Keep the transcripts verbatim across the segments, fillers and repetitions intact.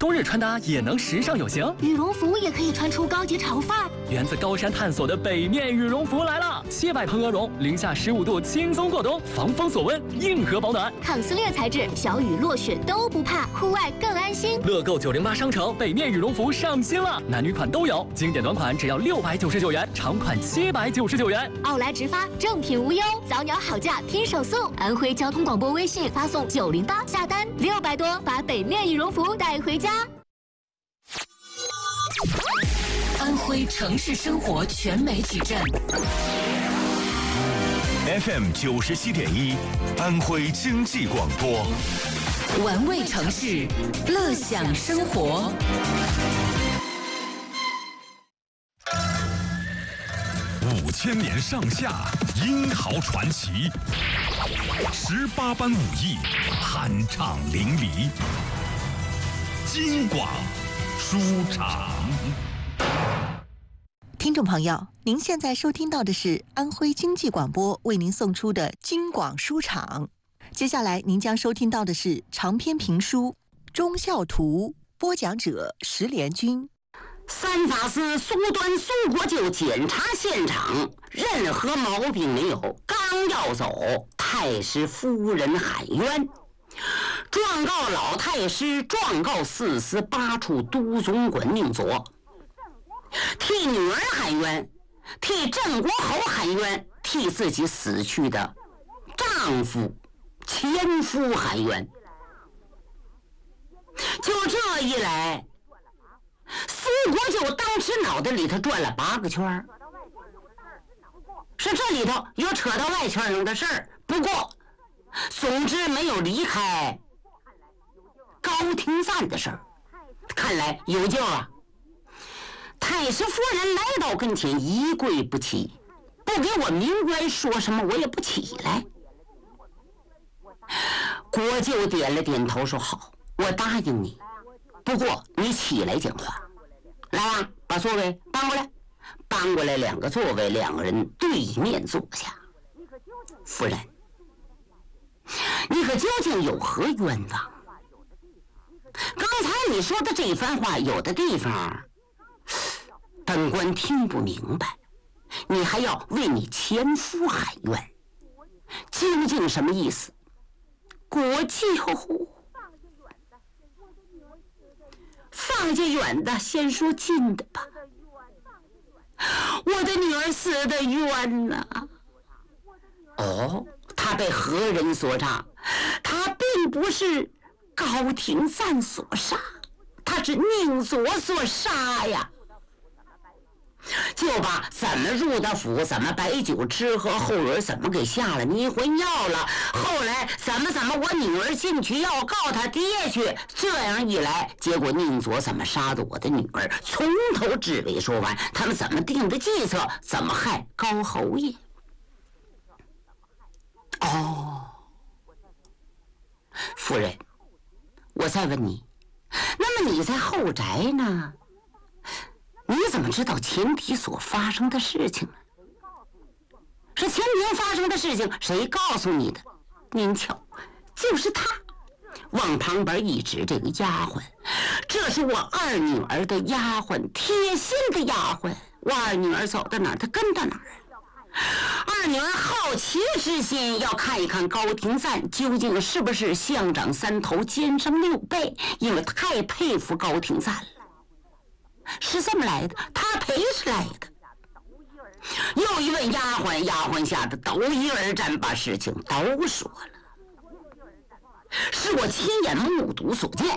冬日穿搭也能时尚有型， 羽绒服也可以穿出高级潮范儿。 源自高山探索的北面羽绒服来了，切百蓬鹅绒，零下十五度轻松过冬，防风锁温，硬核保暖， 抗撕裂材质，小雨落雪都不怕，户外更安心。 乐购九零八商城北面羽绒服上新了，男女款都有，经典短款只要六百九十九元，长款七百九十九元。 奥莱直发，正品无忧，早鸟好价拼手速。安徽交通广播微信发送九零八下单六百多，把北面羽绒服带回家。 安徽城市生活全媒体站 F M 九十七点一，安徽经济广播， 玩味城市，乐享生活。 五千年上下，英豪传奇，十八般武艺，酣畅淋漓。京广书场。 听众朋友，您现在收听到的是安徽经济广播为您送出的京广书场。接下来您将收听到的是长篇评书《忠孝图》，播讲者石连军。 三法司苏端苏国舅检查现场，任何毛病没有，刚要走，太师夫人喊冤，状告老太师，状告四司八处都总管宁左，替女儿喊冤，替郑国侯喊冤，替自己死去的丈夫前夫喊冤。就这一来，苏国舅当时脑袋里头转了八个圈，是这里头有扯到外圈上的事儿，不过总之没有离开高亭赞的事儿。看来有救啊！太师夫人来到跟前，一跪不起，不给我明官说什么，我也不起来。国舅点了点头，说好，我答应你，不过你起来讲话。来啊，把座位搬过来。搬过来两个座位，两个人对面坐下。夫人，你可究竟有何冤枉？刚才你说的这番话，有的地方本官听不明白，你还要为你前夫喊冤，究竟什么意思？国舅，放下远的，先说近的吧。我的女儿死的冤呐！哦，她被何人所杀？她并不是高亭赞所杀，她是宁左所杀呀。就把怎么入的府，怎么摆酒吃喝，后人怎么给下了迷魂药了，后来怎么怎么我女儿进去要告他爹去，这样一来，结果宁左怎么杀的我的女儿，从头至尾说完，他们怎么定的计策，怎么害高侯爷。哦，夫人，我再问你，那么你在后宅呢？你怎么知道前庭所发生的事情呢？是前庭发生的事情，谁告诉你的？您瞧，就是他。往旁边一指，这个丫鬟，这是我二女儿的丫鬟，贴心的丫鬟。我二女儿走到哪儿，她跟到哪儿。二女儿好奇之心，要看一看高亭赞究竟是不是象长三头，肩上六臂，因为太佩服高亭赞了。是这么来的，他陪是来的。又一问丫鬟，丫鬟吓得抖衣而战，把事情都说了，是我亲眼目睹所见。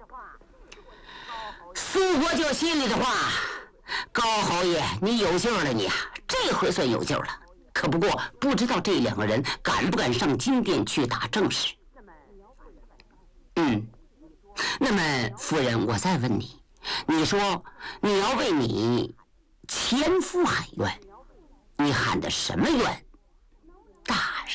苏国舅心里的话，高侯爷，你有救了你啊，这回算有救了。可不过不知道这两个人敢不敢上金殿去打正事。嗯，那么夫人，我再问你，你说你要为你前夫喊冤，你喊的什么冤？大人，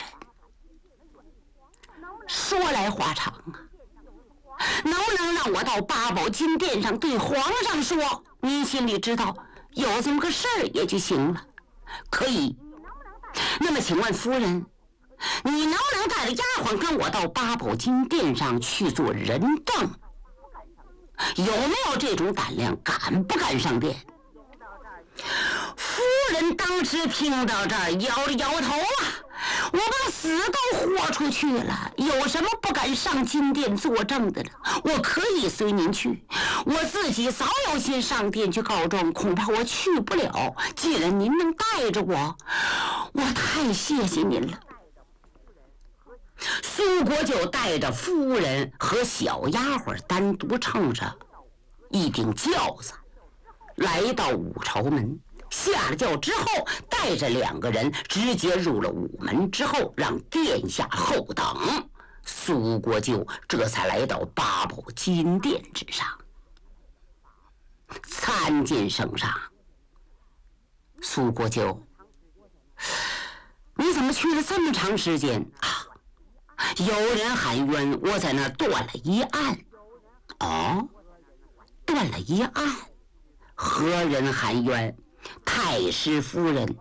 说来话长啊，能不能让我到八宝金殿上对皇上说，您心里知道有这么个事儿也就行了？可以。那么请问夫人，你能不能带着丫鬟跟我到八宝金殿上去做人证？ 有没有这种胆量？敢不敢上殿？夫人当时听到这儿，摇了摇头啊，我把死都豁出去了，有什么不敢上金殿作证的呢？我可以随您去，我自己早有心上殿去告状，恐怕我去不了。既然您能带着我，我太谢谢您了。苏国就带着夫人和小丫鬟单独乘着一顶轿子，来到武朝门。下了轿之后，带着两个人直接入了午门，之后让殿下候等。苏国舅这才来到八宝金殿之上，参见圣上。苏国舅，你怎么去了这么长时间啊？有人喊冤，我在那儿断了一案。哦，断了一案，何人喊冤？太师夫人。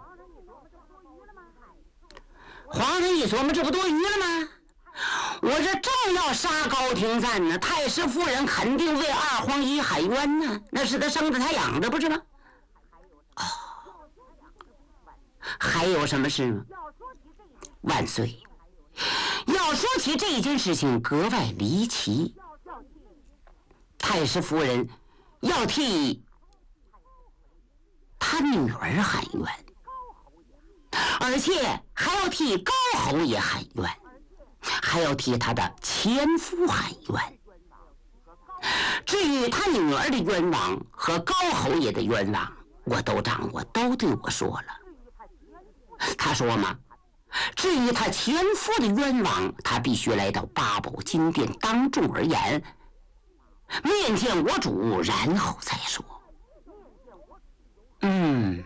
皇上一琢磨，这不多余了吗？我这正要杀高廷赞呢，太师夫人肯定为二皇姨喊冤呢，那是他生的他养的，不是吗？哦，还有什么事吗？万岁！要说起这件事情格外离奇，太师夫人要替他女儿喊冤，而且还要替高侯爷喊冤，还要替他的前夫喊冤。至于他女儿的冤枉和高侯爷的冤枉，我都掌握，都对我说了。他说嘛，至于他前夫的冤枉，他必须来到八宝金殿当众而言，面见我主，然后再说。嗯，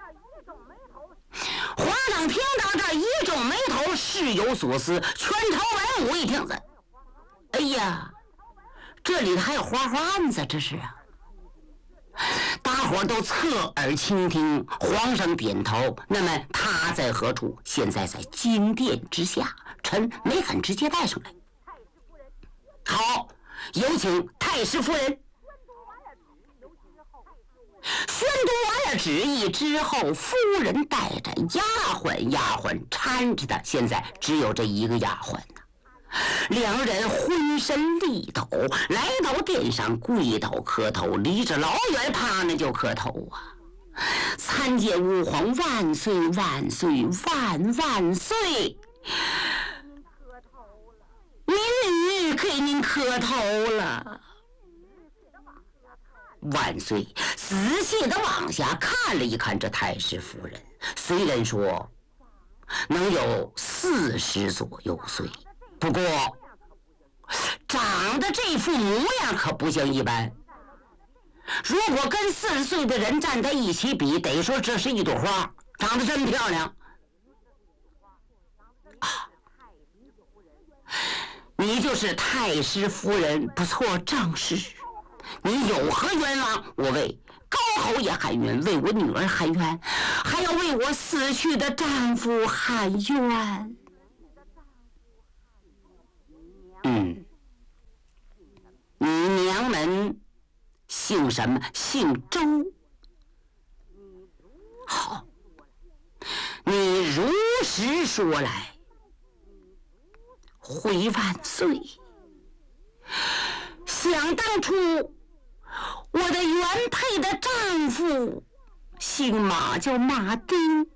皇上听到这一皱眉头，事有所思，全朝文武一听子，哎呀，这里还有花花案子，这是啊！大伙都侧耳倾听，皇上点头。那么他在何处？现在在金殿之下，臣没敢直接带上来。好，有请太师夫人。宣读完了旨意之后，夫人带着丫鬟，丫鬟搀着的，现在只有这一个丫鬟呢。两人浑身力抖，来到殿上跪倒磕头，离着老远趴那就磕头啊！参见吾皇万岁万岁万万岁！民女给您磕头了。万岁仔细的往下看了一看这太师夫人，虽然说能有四十左右岁，不过长得这副模样可不像一般。如果跟四十岁的人站在一起比，得说这是一朵花，长得真漂亮啊！你就是太师夫人，不错，正是。你有何冤枉？我为高侯爷喊冤，为我女儿喊冤，还要为我死去的丈夫喊冤。嗯，你娘们姓什么？姓周。好，你如实说来。回万岁！想当初，我的原配的丈夫姓马，叫马丁，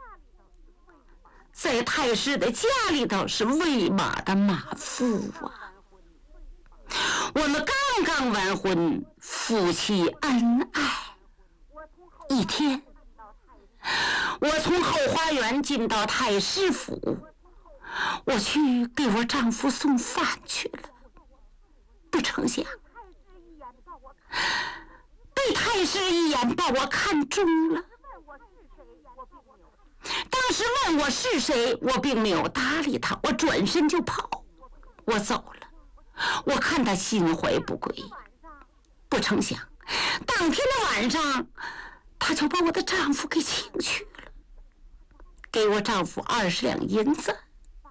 在太师的家里头是喂马的马夫啊。我们刚刚完婚，夫妻恩爱。一天，我从后花园进到太师府，我去给我丈夫送饭去了，不成想被太师一眼把我看中了。当时问我是谁，我并没有搭理他，我转身就跑，我走了。我看他心怀不轨，不成想当天的晚上，他就把我的丈夫给请去了，给我丈夫二十两银子，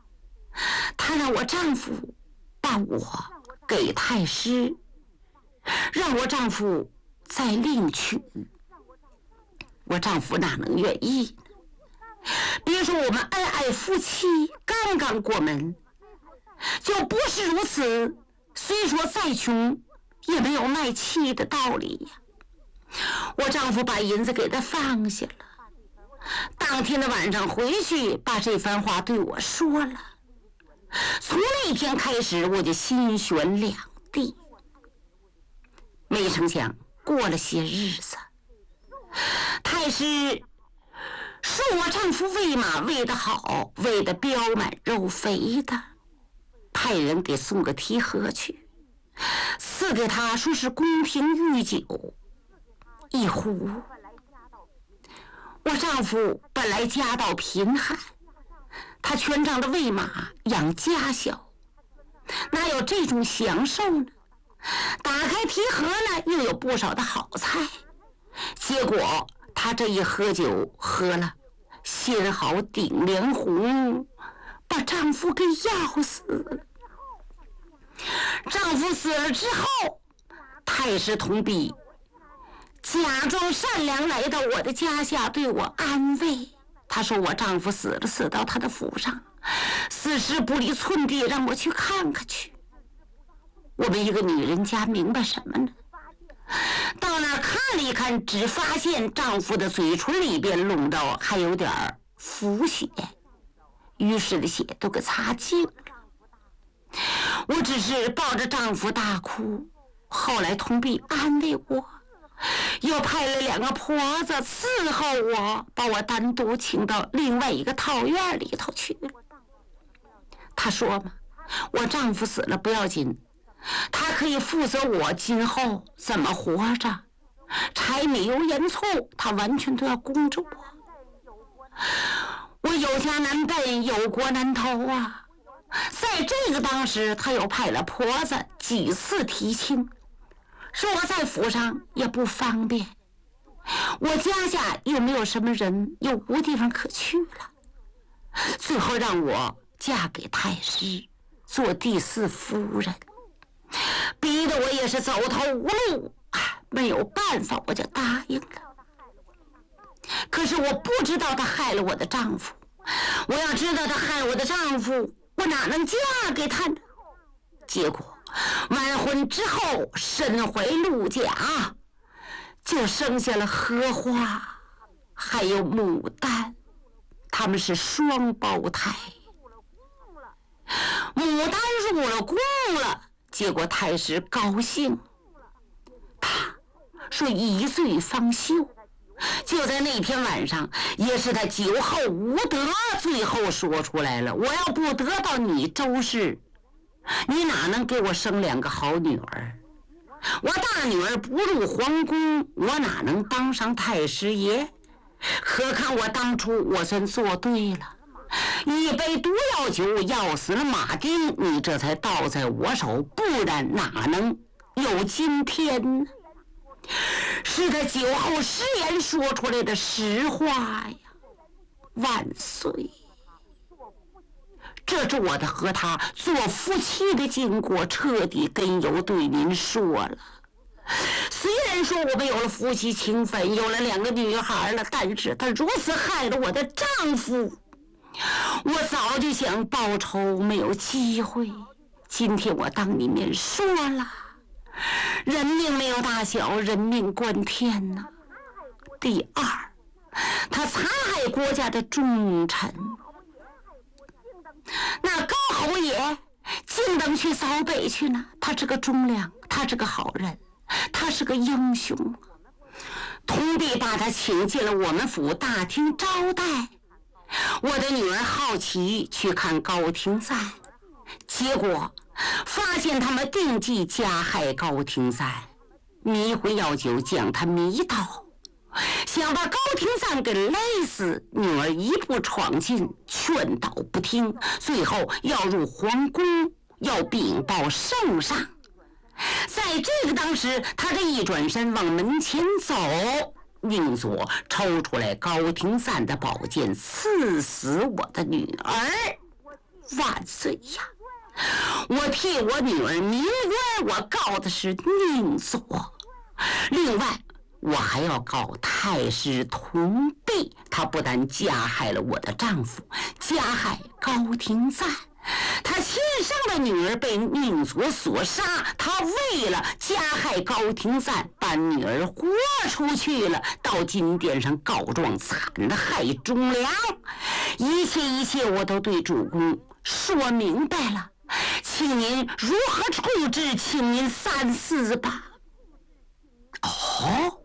他让我丈夫把我给太师， 让我丈夫再另娶。我丈夫哪能愿意呢？别说我们恩爱夫妻刚刚过门，就不是如此，虽说再穷也没有卖妻的道理呀。我丈夫把银子给他放下了，当天的晚上回去把这番话对我说了。从那天开始我就心悬两地。没成想过了些日子，太师说我丈夫喂马喂得好，喂得膘满肉肥的，派人给送个提盒去，赐给他说是宫廷御酒一壶。我丈夫本来家道贫寒，他全仗着喂马养家小，哪有这种享受呢？打开提盒呢，又有不少的好菜，结果他这一喝酒喝了，先好顶梁红，把丈夫给要死了。丈夫死了之后，太师同弼假装善良来到我的家下，对我安慰。他说我丈夫死了，死到他的府上，死时不离寸地，让我去看看去。我们一个女人家明白什么呢？到那儿看了一看，只发现丈夫的嘴唇里边弄到还有点浮血，于是的血都给擦净了。我只是抱着丈夫大哭。后来同弼安慰我，又派了两个婆子伺候我，把我单独请到另外一个套院里头去了。他说嘛，我丈夫死了不要紧，他可以负责我今后怎么活着，柴米油盐醋他完全都要供着我。我有家难奔，有国难投啊。在这个当时，他又派了婆子几次提亲，说我在府上也不方便，我家下又没有什么人，又无地方可去了，最后让我嫁给太师做第四夫人，逼得我也是走投无路，没有办法我就答应了。可是我不知道他害了我的丈夫，我要知道他害我的丈夫，我哪能嫁给他呢？结果完婚之后身怀鹿甲，就生下了荷花还有牡丹，他们是双胞胎。牡丹入了宫了，结果太师高兴，他说一醉方休。就在那天晚上，也是他酒后无德，最后说出来了，我要不得到你周氏，你哪能给我生两个好女儿？我大女儿不入皇宫，我哪能当上太师爷？何况我当初我算做对了，一杯毒药酒药死了马丁，你这才倒在我手，不然哪能有今天呢？是他酒后失言说出来的实话呀！万岁！这是我的和他做夫妻的经过，彻底根由对您说了。虽然说我们有了夫妻情分，有了两个女孩了，但是他如此害了我的丈夫，我早就想报仇，没有机会。今天我当你面说了，人命没有大小，人命关天呐。第二，他残害国家的忠臣，那高侯爷竟等去扫北去呢？他是个忠良，他是个好人，他是个英雄。同弼把他请进了我们府大厅招待。我的女儿好奇去看高廷赞，结果发现他们定计加害高廷赞，迷魂药酒将他迷倒，想把高廷赞给勒死。女儿一步闯进，劝导不听，最后要入皇宫，要禀报圣上。在这个当时，他这一转身往门前走，宁左抽出来高廷赞的宝剑，刺死我的女儿。万岁呀！ 我替我女儿明媛，我告的是宁左。另外，我还要告太师同弼，他不但加害了我的丈夫，加害高廷赞。他亲生的女儿被宁左所杀，他为了加害高廷赞，把女儿豁出去了，到金殿上告状，惨害忠良。一切一切我都对主公说明白了，请您如何处置，请您三思吧。哦，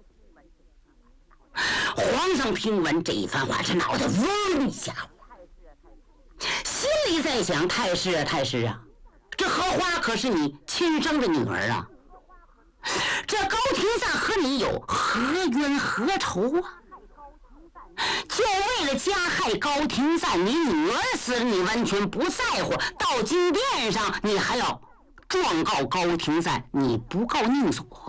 皇上听闻这一番话，这脑袋嗡一下，心里在想：太师啊，太师啊，这荷花可是你亲生的女儿啊，这高廷赞和你有何冤何仇啊？就为了加害高廷赞，你女儿死了你完全不在乎，到金殿上你还要状告高廷赞，你不告宁左。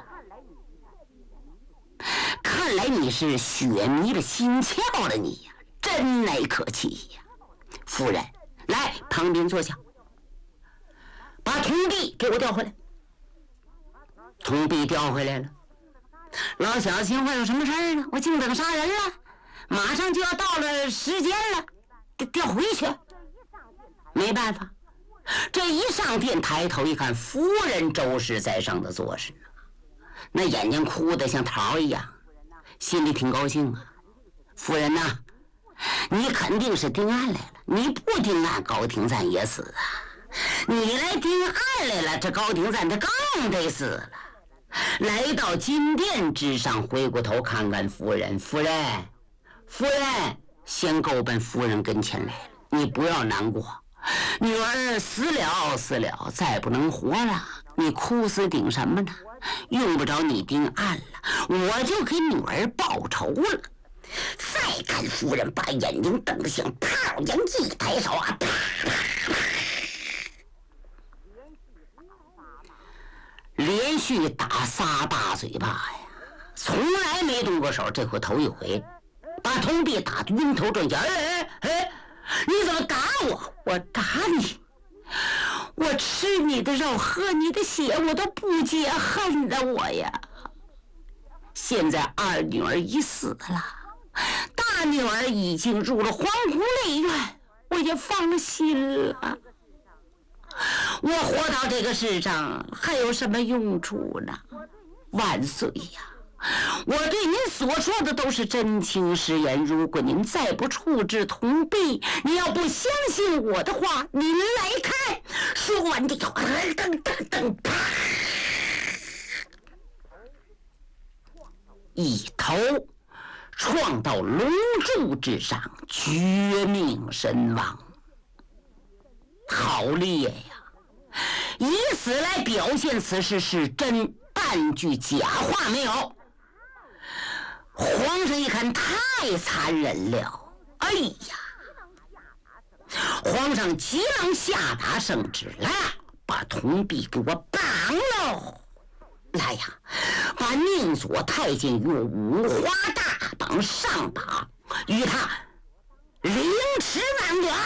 看来你是血迷了心窍了你呀，真乃可气呀！夫人，来旁边坐下，把铜币给我调回来。铜币调回来了。老小心会有什么事儿呢？我净等杀人了，马上就要到了时间了，给调回去。没办法，这一上殿抬头一看，夫人周氏在上的坐实，那眼睛哭得像桃一样，心里挺高兴啊。夫人呐、啊，你肯定是定案来了，你不定案高廷赞也死啊，你来定案来了，这高廷赞他更得死了。来到金殿之上，回过头看看夫人，夫人夫人先够奔夫人跟前来了，你不要难过，女儿死了死了，再不能活了，你哭死顶什么呢？用不着你定案了，我就给女儿报仇了。再看夫人把眼睛瞪得像炮一样，一抬手啊，啪啪啪，连续打仨大嘴巴呀，从来没动过手，这回头一回，把铜币打得晕头转向。哎哎哎，你怎么打我？我打你，我吃你的肉，喝你的血，我都不解恨的我呀！现在二女儿已死了，大女儿已经入了皇姑内院，我也放心了。我活到这个世上还有什么用处呢？万岁呀！我对您所说的都是真情实言，如果您再不处置铜币，您要不相信我的话，您来看。说完这个，噔噔噔，啪，一头撞到龙柱之上，绝命身亡。好烈呀！以死来表现此事是真，半句假话没有。皇上一看太残忍了，哎呀！皇上急忙下达圣旨，来，把铜币给我绑喽！来呀，把宁左太监用五花大绑上绑，与他凌迟万剐。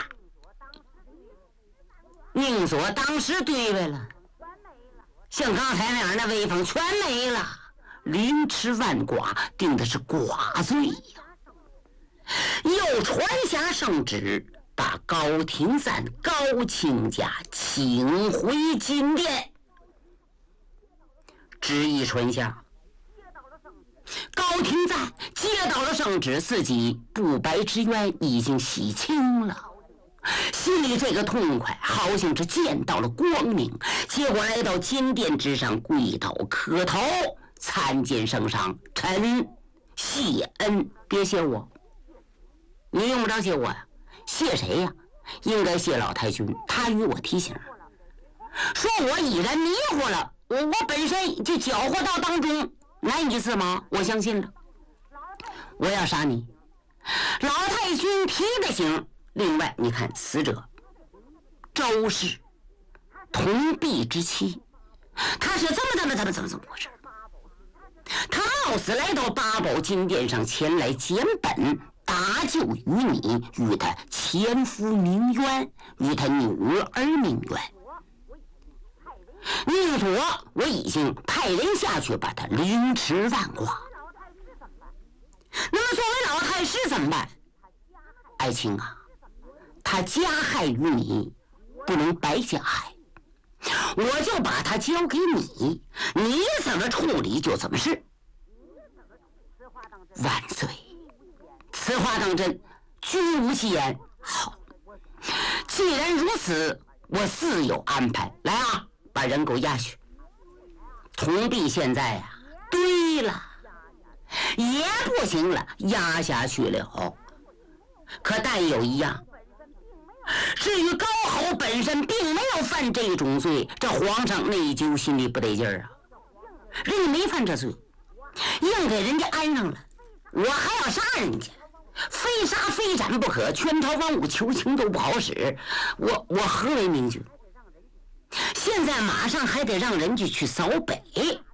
宁左当时对位了，像刚才那样的威风全没了，凌迟万剐，定的是剐罪呀。又传下圣旨，把高廷赞、高卿家请回金殿。旨意传下，高廷赞接到了圣旨，自己不白之冤已经洗清了，心里这个痛快，好像是见到了光明。结果来到金殿之上，跪倒磕头，参见圣上，臣谢恩。别谢我，你用不着谢我呀，谢谁呀？应该谢老太君，他与我提醒，说我已然迷糊了，我我本身就搅和到当中，难以自拔。我相信了，我要杀你，老太君提的醒。另外，你看死者周氏，同弼之妻，他是怎么怎么怎么怎么怎么回事？他冒死来到八宝金殿上前来捡本，搭救于你，与他天父鸣冤，与他女儿鸣冤。宁左我已经派人下去把他凌迟万剐。那么作为老太师怎么办？爱卿啊，他加害于你，不能白加害，我就把他交给你，你怎么处理就怎么是。万岁，此话当真，君无戏言。好，既然如此，我自有安排。来啊，把人给我押去。铜币现在啊堆了，也不行了，压下去了。可但有一样，至于高侯本身并没有犯这种罪，这皇上内疚，心里不得劲儿啊。人家没犯这罪，硬给人家安上了，我还要杀人家，非杀非斩不可，全朝文武求情都不好使，我我何为明君？现在马上还得让人家去扫北，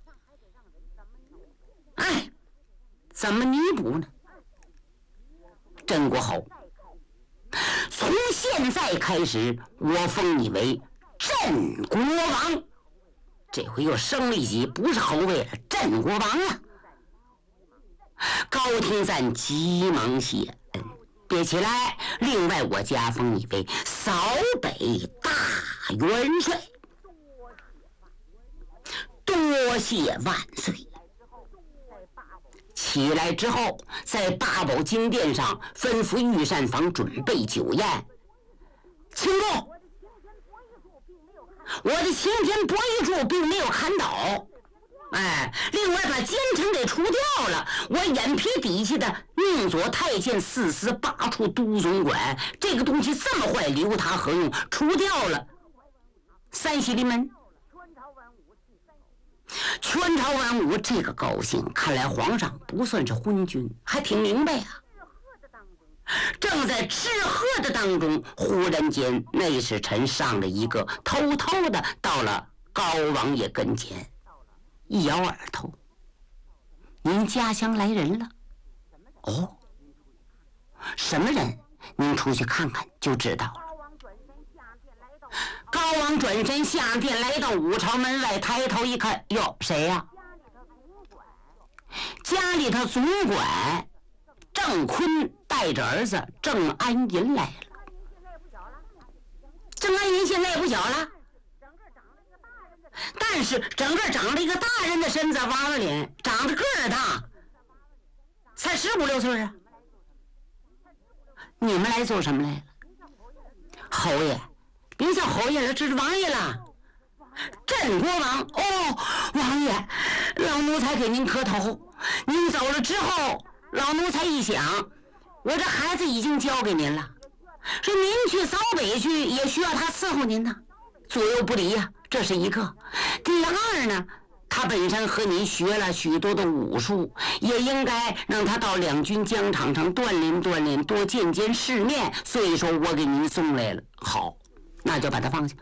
哎，怎么弥补呢？郑国侯，从现在开始，我封你为镇国王，这回又升了一级，不是侯位了，镇国王了。高廷赞急忙谢恩，别起来。另外，我加封你为扫北大元帅。多谢万岁。起来之后，在八宝金殿上吩咐御膳房准备酒宴。请住！我的擎天博弈柱并没有砍倒，哎，另外把奸臣给除掉了。我眼皮底下的宁左太监四司八处都总管，这个东西这么坏，留它何用？除掉了。三喜临门，全朝文武这个高兴，看来皇上不算是昏君，还挺明白啊。正在吃喝的当中，忽然间内侍臣上了一个，偷偷的到了高王爷跟前，一摇耳朵：“您家乡来人了。”哦，什么人？您出去看看就知道了。高王转身下殿，来到五朝门外，抬头一看，哟，谁呀、啊？家里头总管郑坤带着儿子郑安银来了。郑安银现在也不小了，但是整个长了一个大人的身子，娃娃脸，长得个儿大，才十五六岁啊。你们来做什么来了？侯爷，别叫侯爷了，这是王爷了。镇国王。哦，王爷，老奴才给您磕头。您走了之后，老奴才一想，我这孩子已经交给您了，说您去扫北去也需要他伺候您呢，左右不离呀、啊，这是一个。第二呢，他本身和您学了许多的武术，也应该让他到两军疆场上锻炼锻炼，多见见世面，所以说我给您送来了。好，那就把他放下。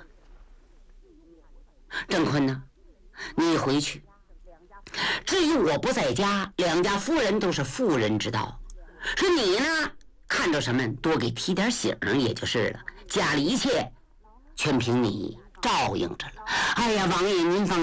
郑坤呢，你回去。至于我不在家，两家夫人都是妇人之道，说你呢看着什么多给提点醒也就是了，家里一切全凭你照应着了。哎呀，王爷您放